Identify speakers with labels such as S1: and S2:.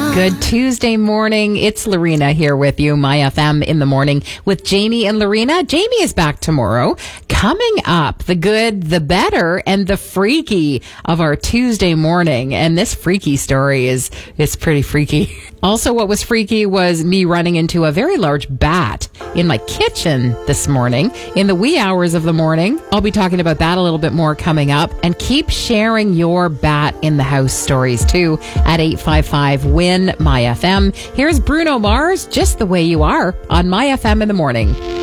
S1: Good Tuesday morning. It's Lorena here with you, My FM in the morning with Jamie and Lorena. Jamie is back tomorrow. Coming up, the good, the better, and the freaky of our Tuesday morning. And this freaky story is pretty freaky. Also, what was freaky was me running into a very large bat in my kitchen this morning in the wee hours of the morning. I'll be talking about that a little bit more coming up. And keep sharing your bat in the house stories too at 855-WIN-MY-FM. Here's Bruno Mars, Just the Way You Are, on My FM in the morning.